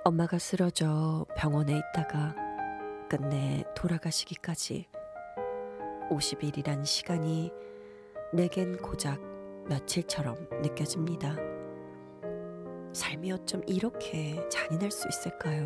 엄마가 쓰러져 병원에 있다가 끝내 돌아가시기까지 50일이란 시간이 내겐 고작 며칠처럼 느껴집니다. 삶이 어쩜 이렇게 잔인할 수 있을까요?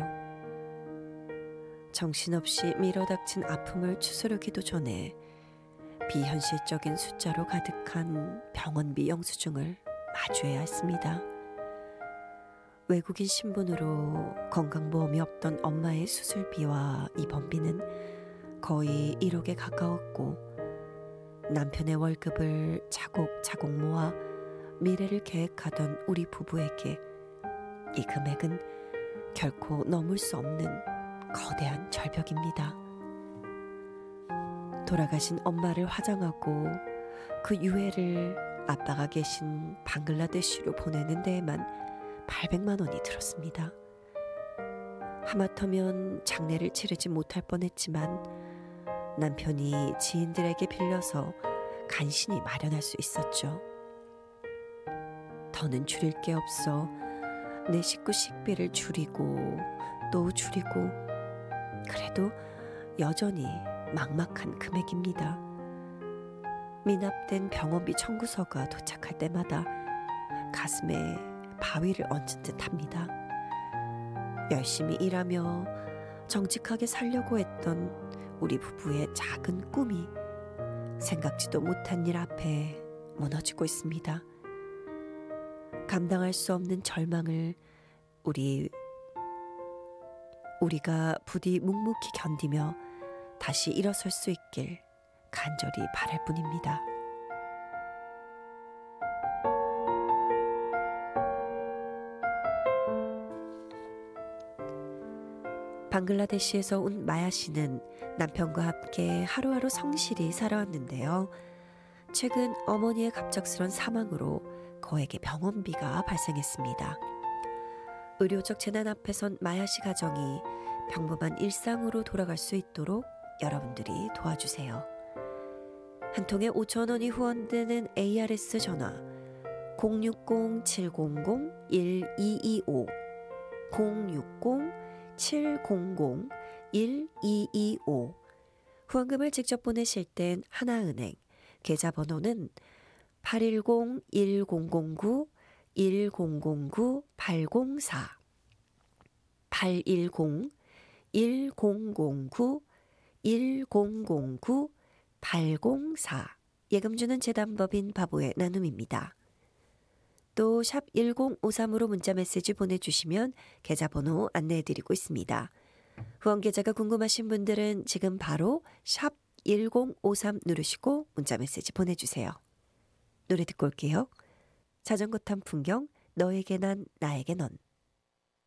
정신없이 밀어닥친 아픔을 추스르기도 전에 비현실적인 숫자로 가득한 병원비 영수증을 마주해야 했습니다. 외국인 신분으로 건강보험이 없던 엄마의 수술비와 입원비는 거의 1억에 가까웠고, 남편의 월급을 차곡차곡 모아 미래를 계획하던 우리 부부에게 이 금액은 결코 넘을 수 없는 거대한 절벽입니다. 돌아가신 엄마를 화장하고 그 유해를 아빠가 계신 방글라데시로 보내는 데에만 800만 원이 들었습니다. 하마터면 장례를 치르지 못할 뻔했지만 남편이 지인들에게 빌려서 간신히 마련할 수 있었죠. 더는 줄일 게 없어 내 식구 식비를 줄이고 또 줄이고, 그래도 여전히 막막한 금액입니다. 미납된 병원비 청구서가 도착할 때마다 가슴에 바위를 얹은 듯합니다. 열심히 일하며 정직하게 살려고 했던 우리 부부의 작은 꿈이 생각지도 못한 일 앞에 무너지고 있습니다. 감당할 수 없는 절망을 우리가 부디 묵묵히 견디며 다시 일어설 수 있길 간절히 바랄 뿐입니다. 방글라데시에서 온 마야 씨는 남편과 함께 하루하루 성실히 살아왔는데요. 최근 어머니의 갑작스런 사망으로 거액의 병원비가 발생했습니다. 의료적 재난 앞에 선 마야 씨 가정이 평범한 일상으로 돌아갈 수 있도록 여러분들이 도와주세요. 한 통에 5천 원이 후원되는 ARS 전화 060-700-1225 060-700-1225. 후원금을 직접 보내실 땐 하나은행 계좌번호는 810-1009-1009-804 810-1009-1009-804. 예금 주는 재단법인 바보의 나눔입니다. 또 샵 1053으로 문자메시지 보내주시면 계좌번호 안내해드리고 있습니다. 후원 계좌가 궁금하신 분들은 지금 바로 샵 1053 누르시고 문자메시지 보내주세요. 노래 듣고 올게요. 자전거 탄 풍경, 너에게 난 나에게 넌.